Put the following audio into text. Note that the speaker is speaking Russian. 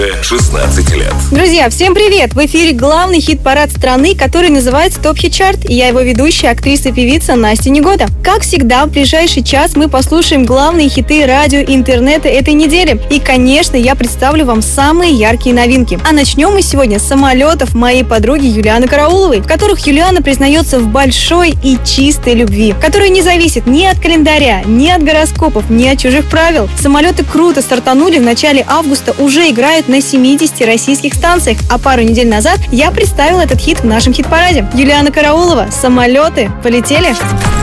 16 лет. Друзья, всем привет! В эфире главный хит-парад страны, который называется ТОП Хит Чарт, и я его ведущая, актриса и певица Настя Негода. Как всегда, в ближайший час мы послушаем главные хиты радио и интернета этой недели. И, конечно, я представлю вам самые яркие новинки. А начнем мы сегодня с самолетов моей подруги Юлианы Карауловой, в которых Юлиана признается в большой и чистой любви, которая не зависит ни от календаря, ни от гороскопов, ни от чужих правил. Самолеты круто стартанули в начале августа, уже играют на 70 российских станциях, а пару недель назад я представила этот хит в нашем хит-параде. Юлиана Караулова, «Самолеты». Полетели!